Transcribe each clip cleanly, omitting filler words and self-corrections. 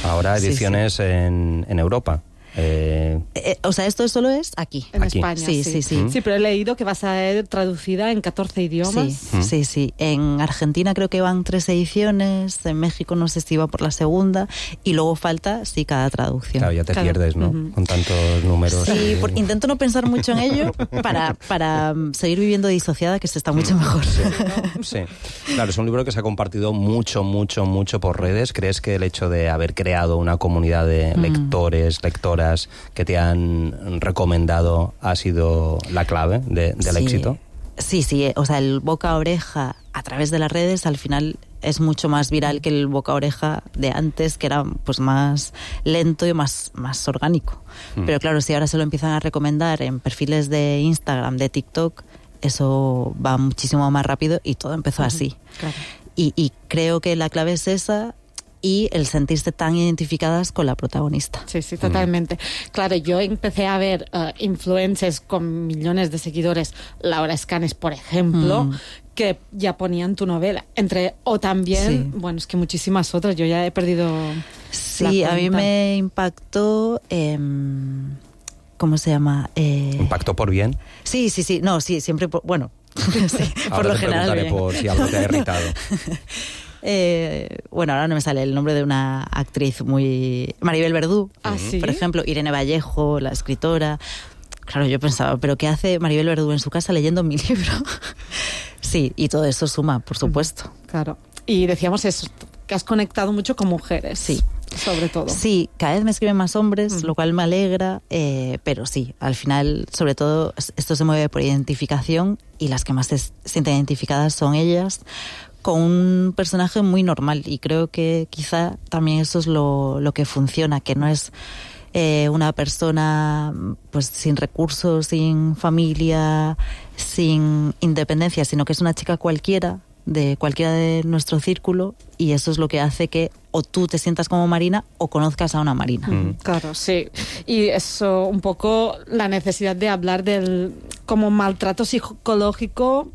Ahora ediciones en Europa. O sea, esto solo es aquí. En Aquí. España, Sí. Sí, pero he leído que va a ser traducida en 14 idiomas. Sí. En Argentina creo que van 3 ediciones, en México no sé si va por la segunda, y luego falta, cada traducción. Claro, ya te pierdes, ¿no? Con tantos números. Sí, intento no pensar mucho en ello para seguir viviendo disociada, que se está mucho mejor. Sí. Claro, es un libro que se ha compartido mucho por redes. ¿Crees que el hecho de haber creado una comunidad de lectores, lectoras que te han recomendado ha sido la clave del éxito? Sí, o sea, el boca a oreja a través de las redes al final es mucho más viral que el boca a oreja de antes, que era pues más lento y más orgánico. Pero claro, si ahora se lo empiezan a recomendar en perfiles de Instagram, de TikTok, eso va muchísimo más rápido, y todo empezó así. Claro. Y creo que la clave es esa, y el sentirse tan identificadas con la protagonista. Sí, totalmente. Claro, yo empecé a ver influencers con millones de seguidores, Laura Escanes, por ejemplo, que ya ponían tu novela. O también, bueno, es que muchísimas otras, yo ya he perdido la cuenta. A mí me impactó... ¿cómo se llama? ¿Impactó por bien? Sí, no, siempre por... Bueno, sí, por lo general preguntaré bien. por si algo te ha irritado. Bueno, ahora no me sale el nombre de una actriz muy... Maribel Verdú, ¿sí? Por ejemplo, Irene Vallejo, la escritora. Claro, yo pensaba, ¿pero qué hace Maribel Verdú en su casa leyendo mi libro? Sí, y todo eso suma, por supuesto. Claro. Y decíamos eso, que has conectado mucho con mujeres. Sí. Sobre todo. Sí, cada vez me escriben más hombres, lo cual me alegra, pero sí, al final, sobre todo, esto se mueve por identificación, y las que más se sienten identificadas son ellas, con un personaje muy normal, y creo que quizá también eso es lo que funciona, que no es una persona pues sin recursos, sin familia, sin independencia, sino que es una chica cualquiera de nuestro círculo, y eso es lo que hace que o tú te sientas como Marina o conozcas a una Marina. Claro, sí. Y eso, un poco la necesidad de hablar del como maltrato psicológico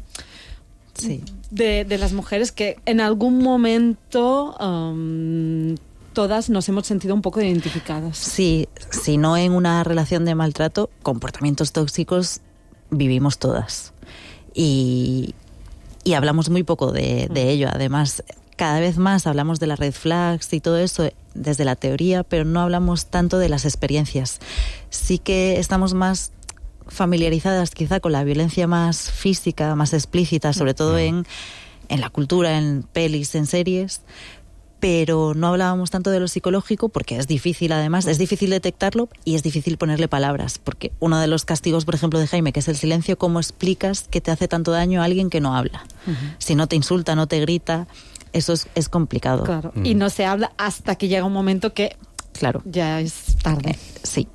de las mujeres, que en algún momento todas nos hemos sentido un poco identificadas. Sí, si no en una relación de maltrato, comportamientos tóxicos vivimos todas. Y hablamos muy poco de ello. Además, cada vez más hablamos de las red flags y todo eso desde la teoría, pero no hablamos tanto de las experiencias. Sí que estamos más familiarizadas quizá con la violencia más física, más explícita, sobre todo en la cultura, en pelis, en series, pero no hablábamos tanto de lo psicológico, porque es difícil, además, es difícil detectarlo y es difícil ponerle palabras, porque uno de los castigos, por ejemplo, de Jaime, que es el silencio, ¿cómo explicas que te hace tanto daño a alguien que no habla? Si no te insulta, no te grita, eso es complicado. Claro, y no se habla hasta que llega un momento que ya es tarde. Sí.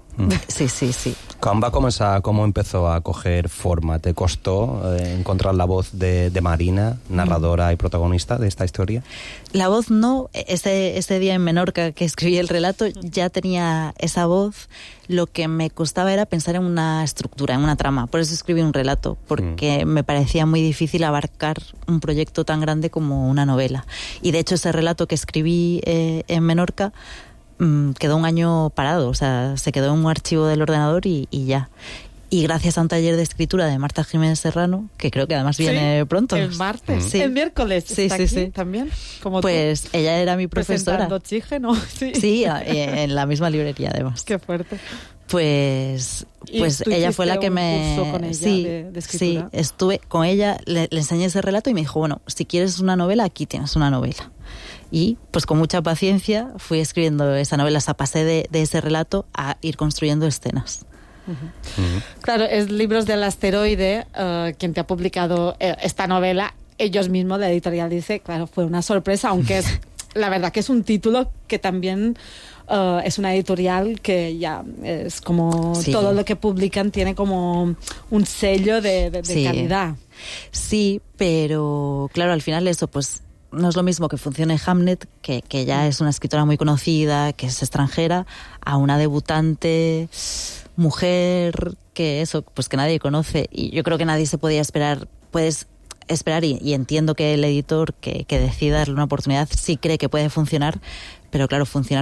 ¿Cómo empezó a coger forma? ¿Te costó encontrar la voz de Marina, narradora y protagonista de esta historia? La voz no. Ese día en Menorca que escribí el relato ya tenía esa voz. Lo que me costaba era pensar en una estructura, en una trama. Por eso escribí un relato, porque me parecía muy difícil abarcar un proyecto tan grande como una novela. Y de hecho ese relato que escribí en Menorca quedó un año parado, o sea, se quedó en un archivo del ordenador y ya. Y gracias a un taller de escritura de Marta Jiménez Serrano, que creo que además viene pronto. El martes, el miércoles. Sí, también. Como pues tú, ella era mi profesora. Presentando Oxígeno. Sí, en la misma librería además. Qué fuerte. Pues ella fue la que me... curso con ella de escritura. Sí, estuve con ella, le enseñé ese relato y me dijo, bueno, si quieres una novela, aquí tienes una novela. Y pues con mucha paciencia fui escribiendo esa novela, o sea, pasé de ese relato a ir construyendo escenas. Claro, es Libros del Asteroide quien te ha publicado esta novela. Ellos mismos, la editorial dice, claro, fue una sorpresa, aunque es la verdad que es un título que también es una editorial que ya es como todo lo que publican tiene como un sello de calidad. Sí, pero claro, al final eso pues no es lo mismo que funcione Hamnet, que ya es una escritora muy conocida, que es extranjera, a una debutante mujer que eso, pues que nadie conoce. Y yo creo que nadie se podía esperar, puedes esperar, y entiendo que el editor que decida darle una oportunidad sí cree que puede funcionar, pero claro, funcionar